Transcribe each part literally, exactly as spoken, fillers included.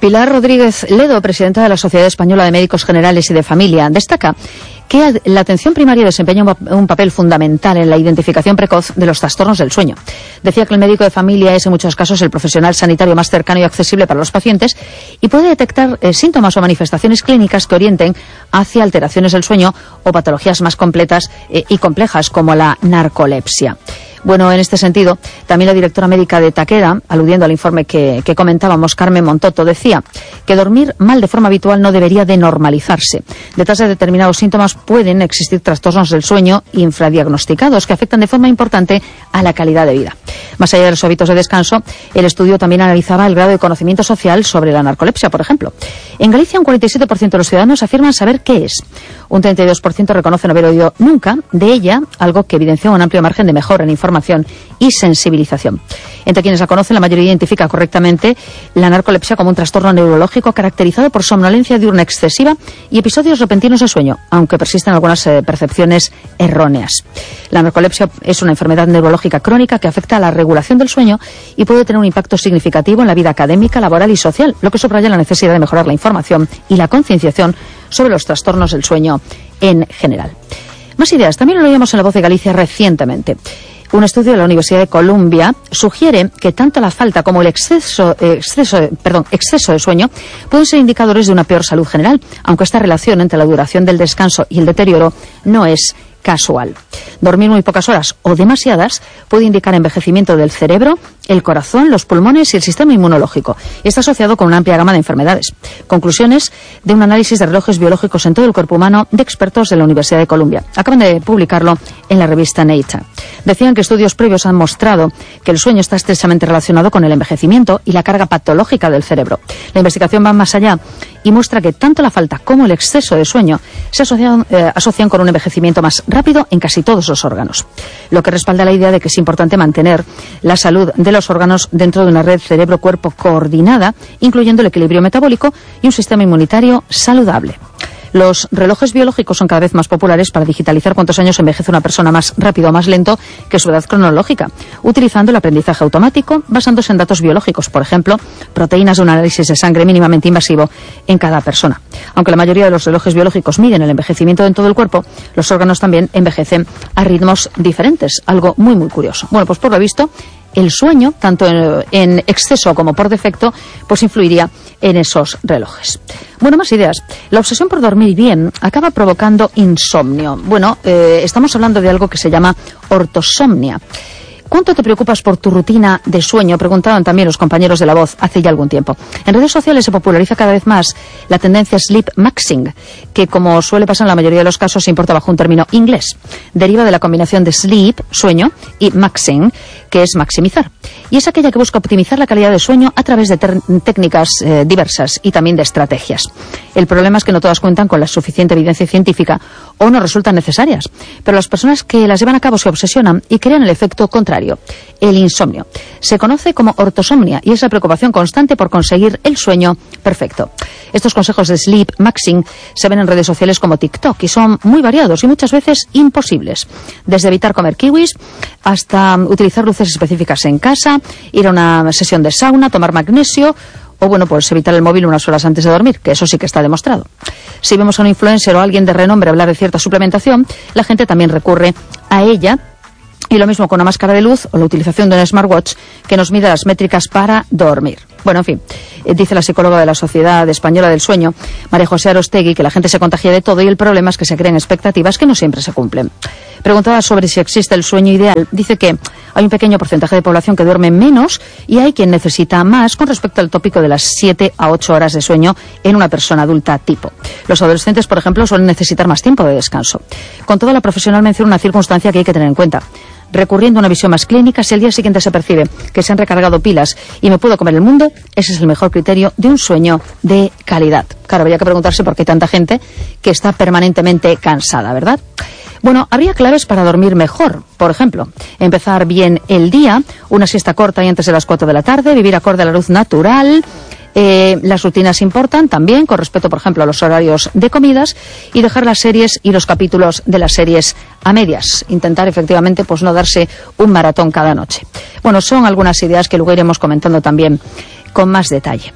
Pilar Rodríguez Ledo, presidenta de la Sociedad Española de Médicos Generales y de Familia, destaca que la atención primaria desempeña un papel fundamental en la identificación precoz de los trastornos del sueño. Decía que el médico de familia es en muchos casos el profesional sanitario más cercano y accesible para los pacientes y puede detectar eh, síntomas o manifestaciones clínicas que orienten hacia alteraciones del sueño o patologías más completas eh, y complejas como la narcolepsia. Bueno, en este sentido, también la directora médica de Takeda, aludiendo al informe que, que comentábamos, Carmen Montoto, decía que dormir mal de forma habitual no debería de normalizarse. Detrás de determinados síntomas pueden existir trastornos del sueño infradiagnosticados que afectan de forma importante a la calidad de vida. Más allá de los hábitos de descanso, el estudio también analizaba el grado de conocimiento social sobre la narcolepsia, por ejemplo. En Galicia, un cuarenta y siete por ciento de los ciudadanos afirman saber qué es. Un treinta y dos por ciento reconocen haber oído nunca de ella, algo que evidencia un amplio margen de mejora en información y sensibilización. Entre quienes la conocen, la mayoría identifica correctamente la narcolepsia como un trastorno neurológico caracterizado por somnolencia diurna excesiva y episodios repentinos de sueño, aunque persisten algunas eh, percepciones erróneas. La narcolepsia es una enfermedad neurológica crónica que afecta a la regulación del sueño y puede tener un impacto significativo en la vida académica, laboral y social, lo que subraya la necesidad de mejorar la información y la concienciación sobre los trastornos del sueño en general. Más ideas. También lo oíamos en La Voz de Galicia recientemente. Un estudio de la Universidad de Columbia sugiere que tanto la falta como el exceso, eh, exceso, perdón, exceso de sueño pueden ser indicadores de una peor salud general, aunque esta relación entre la duración del descanso y el deterioro no es casual. Dormir muy pocas horas o demasiadas puede indicar envejecimiento del cerebro, el corazón, los pulmones y el sistema inmunológico. Y está asociado con una amplia gama de enfermedades. Conclusiones de un análisis de relojes biológicos en todo el cuerpo humano de expertos de la Universidad de Columbia. Acaban de publicarlo en la revista Nature. Decían que estudios previos han mostrado que el sueño está estrechamente relacionado con el envejecimiento y la carga patológica del cerebro. La investigación va más allá y muestra que tanto la falta como el exceso de sueño se asocian, eh, asocian con un envejecimiento más rápido en casi todos los órganos, lo que respalda la idea de que es importante mantener la salud de los órganos dentro de una red cerebro-cuerpo coordinada, incluyendo el equilibrio metabólico y un sistema inmunitario saludable. Los relojes biológicos son cada vez más populares para digitalizar cuántos años envejece una persona más rápido o más lento que su edad cronológica, utilizando el aprendizaje automático basándose en datos biológicos, por ejemplo, proteínas de un análisis de sangre mínimamente invasivo en cada persona. Aunque la mayoría de los relojes biológicos miden el envejecimiento en todo el cuerpo, los órganos también envejecen a ritmos diferentes, algo muy muy curioso. Bueno, pues por lo visto, el sueño, tanto en exceso como por defecto, pues influiría en esos relojes. Bueno, más ideas. La obsesión por dormir bien acaba provocando insomnio. Bueno, eh, estamos hablando de algo que se llama ortosomnia. ¿Cuánto te preocupas por tu rutina de sueño?, preguntaban también los compañeros de La Voz hace ya algún tiempo. En redes sociales se populariza cada vez más la tendencia sleep maxing, que, como suele pasar en la mayoría de los casos, se importa bajo un término inglés. Deriva de la combinación de sleep, sueño, y maxing, que es maximizar. Y es aquella que busca optimizar la calidad de sueño a través de técnicas eh, diversas y también de estrategias. El problema es que no todas cuentan con la suficiente evidencia científica o no resultan necesarias. Pero las personas que las llevan a cabo se obsesionan y crean el efecto contrario, el insomnio. Se conoce como ortosomnia y es la preocupación constante por conseguir el sueño perfecto. Estos consejos de sleep maxing se ven en redes sociales como TikTok y son muy variados y muchas veces imposibles. Desde evitar comer kiwis hasta utilizar luces específicas en casa, ir a una sesión de sauna, tomar magnesio o, bueno, pues evitar el móvil unas horas antes de dormir, que eso sí que está demostrado. Si vemos a un influencer o a alguien de renombre hablar de cierta suplementación, la gente también recurre a ella. Y lo mismo con una máscara de luz o la utilización de un smartwatch que nos mide las métricas para dormir. Bueno, en fin, eh, dice la psicóloga de la Sociedad Española del Sueño, María José Arostegui, que la gente se contagia de todo y el problema es que se crean expectativas que no siempre se cumplen. Preguntada sobre si existe el sueño ideal, dice que hay un pequeño porcentaje de población que duerme menos y hay quien necesita más con respecto al tópico de las siete a ocho horas de sueño en una persona adulta tipo. Los adolescentes, por ejemplo, suelen necesitar más tiempo de descanso. Con todo, la profesional menciona una circunstancia que hay que tener en cuenta. Recurriendo a una visión más clínica, si al día siguiente se percibe que se han recargado pilas y me puedo comer el mundo, ese es el mejor criterio de un sueño de calidad. Claro, habría que preguntarse por qué hay tanta gente que está permanentemente cansada, ¿verdad? Bueno, habría claves para dormir mejor. Por ejemplo, empezar bien el día, una siesta corta y antes de las cuatro de la tarde, vivir acorde a la luz natural. Eh, las rutinas importan también, con respecto, por ejemplo, a los horarios de comidas, y dejar las series y los capítulos de las series a medias. Intentar, efectivamente, pues no darse un maratón cada noche. Bueno, son algunas ideas que luego iremos comentando también con más detalle.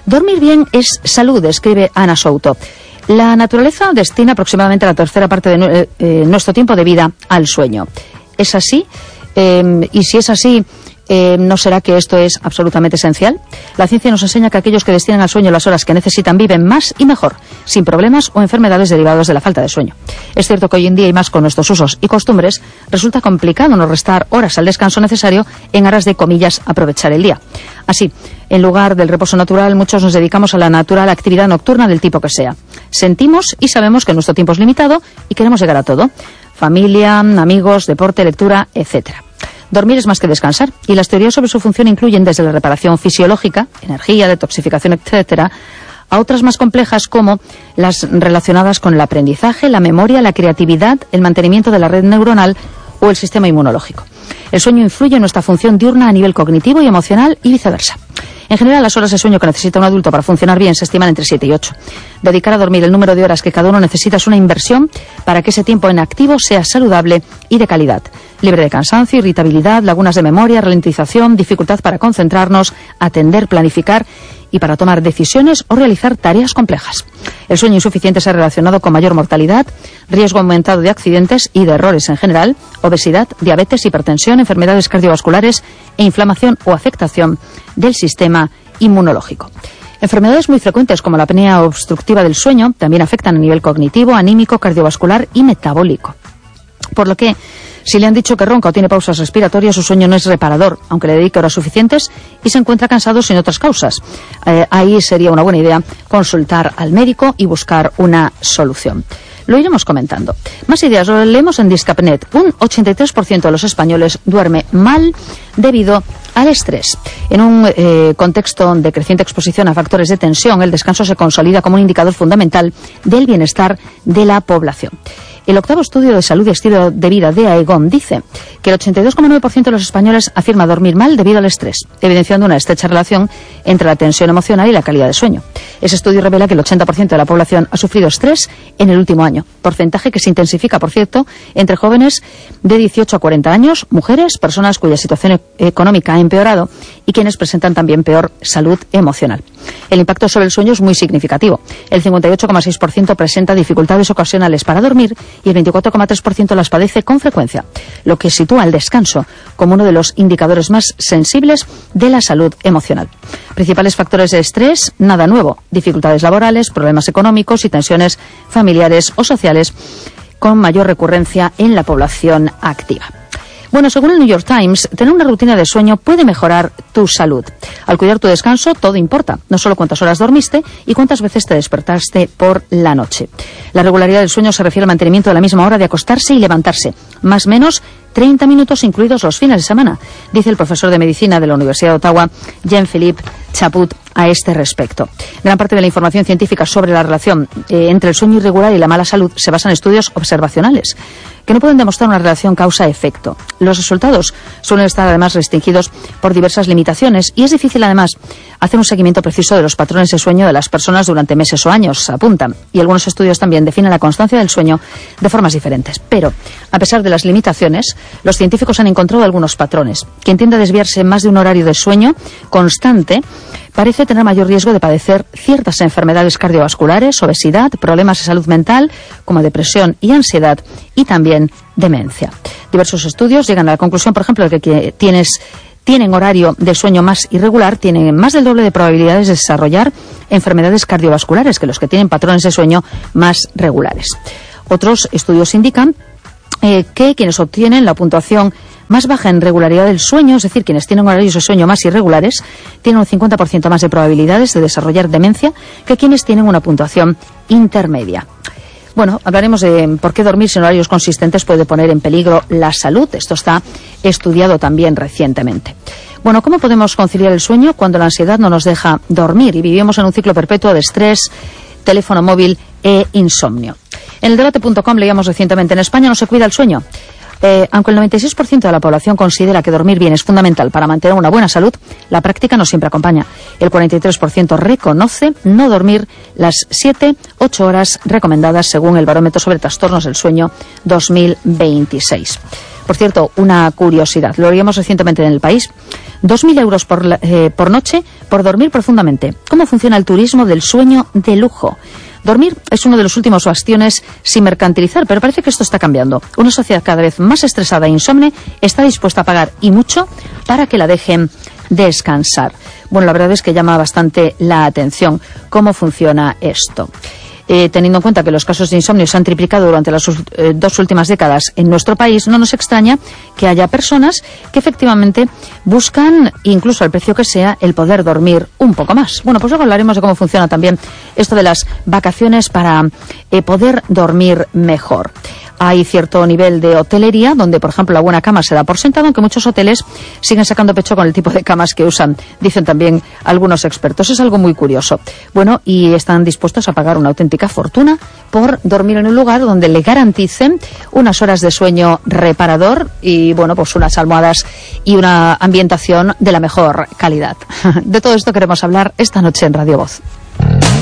Dormir bien es salud, escribe Ana Souto. La naturaleza destina aproximadamente la tercera parte de eh, nuestro tiempo de vida al sueño. ¿Es así? Eh, y si es así, eh, ¿no será que esto es absolutamente esencial? La ciencia nos enseña que aquellos que destinan al sueño las horas que necesitan viven más y mejor, sin problemas o enfermedades derivados de la falta de sueño. Es cierto que hoy en día, y más con nuestros usos y costumbres, resulta complicado no restar horas al descanso necesario en aras de, comillas, aprovechar el día. Así, en lugar del reposo natural, muchos nos dedicamos a la natural actividad nocturna del tipo que sea. Sentimos y sabemos que nuestro tiempo es limitado y queremos llegar a todo: familia, amigos, deporte, lectura, etcétera. Dormir es más que descansar, y las teorías sobre su función incluyen desde la reparación fisiológica, energía, detoxificación, etcétera, a otras más complejas como las relacionadas con el aprendizaje, la memoria, la creatividad, el mantenimiento de la red neuronal o el sistema inmunológico. El sueño influye en nuestra función diurna a nivel cognitivo y emocional y viceversa. En general, las horas de sueño que necesita un adulto para funcionar bien se estiman entre siete y ocho. Dedicar a dormir el número de horas que cada uno necesita es una inversión para que ese tiempo en activo sea saludable y de calidad, libre de cansancio, irritabilidad, lagunas de memoria, ralentización, dificultad para concentrarnos, atender, planificar y para tomar decisiones o realizar tareas complejas. El sueño insuficiente se ha relacionado con mayor mortalidad, riesgo aumentado de accidentes y de errores en general, obesidad, diabetes, hipertensión, enfermedades cardiovasculares e inflamación o afectación del sistema inmunológico. Enfermedades muy frecuentes como la apnea obstructiva del sueño también afectan a nivel cognitivo, anímico, cardiovascular y metabólico. Por lo que, si le han dicho que ronca o tiene pausas respiratorias, su sueño no es reparador, aunque le dedique horas suficientes y se encuentra cansado sin otras causas. Eh, ahí sería una buena idea consultar al médico y buscar una solución. Lo iremos comentando. Más ideas, lo leemos en Discapnet. Un ochenta y tres por ciento de los españoles duerme mal debido al estrés. En un eh, contexto de creciente exposición a factores de tensión, el descanso se consolida como un indicador fundamental del bienestar de la población. El octavo estudio de salud y estilo de vida de Aegon dice que el ochenta y dos coma nueve por ciento de los españoles afirma dormir mal debido al estrés, evidenciando una estrecha relación entre la tensión emocional y la calidad de sueño. Ese estudio revela que el ochenta por ciento de la población ha sufrido estrés en el último año, porcentaje que se intensifica, por cierto, entre jóvenes de dieciocho a cuarenta años, mujeres, personas cuya situación económica ha empeorado y quienes presentan también peor salud emocional. El impacto sobre el sueño es muy significativo. El cincuenta y ocho coma seis por ciento presenta dificultades ocasionales para dormir y el veinticuatro coma tres por ciento las padece con frecuencia, lo que sitúa el descanso como uno de los indicadores más sensibles de la salud emocional. Principales factores de estrés: nada nuevo, dificultades laborales, problemas económicos y tensiones familiares o sociales con mayor recurrencia en la población activa. Bueno, según el New York Times, tener una rutina de sueño puede mejorar tu salud. Al cuidar tu descanso, todo importa, no solo cuántas horas dormiste y cuántas veces te despertaste por la noche. La regularidad del sueño se refiere al mantenimiento de la misma hora de acostarse y levantarse, más o menos treinta minutos incluidos los fines de semana, dice el profesor de medicina de la Universidad de Ottawa, Jean-Philippe Chaput, a este respecto. Gran parte de la información científica sobre la relación eh, entre el sueño irregular y la mala salud se basa en estudios observacionales, que no pueden demostrar una relación causa-efecto. Los resultados suelen estar además restringidos por diversas limitaciones y es difícil además hacer un seguimiento preciso de los patrones de sueño de las personas durante meses o años, apuntan, y algunos estudios también definen la constancia del sueño de formas diferentes. Pero, a pesar de las limitaciones, los científicos han encontrado algunos patrones. Quien tiende a desviarse más de un horario de sueño constante parece tener mayor riesgo de padecer ciertas enfermedades cardiovasculares, obesidad, problemas de salud mental como depresión y ansiedad y también demencia. Diversos estudios llegan a la conclusión, por ejemplo, de que quienes tienen horario de sueño más irregular tienen más del doble de probabilidades de desarrollar enfermedades cardiovasculares que los que tienen patrones de sueño más regulares. Otros estudios indican eh, que quienes obtienen la puntuación más baja en regularidad del sueño, es decir, quienes tienen horarios de sueño más irregulares, tienen un cincuenta por ciento más de probabilidades de desarrollar demencia que quienes tienen una puntuación intermedia. Bueno, hablaremos de por qué dormir sin horarios consistentes puede poner en peligro la salud. Esto está estudiado también recientemente. Bueno, ¿cómo podemos conciliar el sueño cuando la ansiedad no nos deja dormir y vivimos en un ciclo perpetuo de estrés, teléfono móvil e insomnio? En el debate punto com leíamos recientemente: en España no se cuida el sueño. Eh, aunque el noventa y seis por ciento de la población considera que dormir bien es fundamental para mantener una buena salud, la práctica no siempre acompaña. El cuarenta y tres por ciento reconoce no dormir las siete a ocho horas recomendadas según el Barómetro sobre Trastornos del Sueño dos mil veintiséis. Por cierto, una curiosidad, lo leíamos recientemente en El País. dos mil euros por, eh, por noche por dormir profundamente. ¿Cómo funciona el turismo del sueño de lujo? Dormir es uno de los últimos bastiones sin mercantilizar, pero parece que esto está cambiando. Una sociedad cada vez más estresada e insomne está dispuesta a pagar, y mucho, para que la dejen descansar. Bueno, la verdad es que llama bastante la atención cómo funciona esto. Eh, teniendo en cuenta que los casos de insomnio se han triplicado durante las eh, dos últimas décadas en nuestro país, no nos extraña que haya personas que efectivamente buscan, incluso al precio que sea, el poder dormir un poco más. Bueno, pues luego hablaremos de cómo funciona también esto de las vacaciones para eh, poder dormir mejor. Hay cierto nivel de hotelería donde, por ejemplo, la buena cama se da por sentado, aunque muchos hoteles siguen sacando pecho con el tipo de camas que usan, dicen también algunos expertos. Es algo muy curioso. Bueno, y están dispuestos a pagar una auténtica fortuna por dormir en un lugar donde le garanticen unas horas de sueño reparador y, bueno, pues unas almohadas y una ambientación de la mejor calidad. De todo esto queremos hablar esta noche en Radio Voz.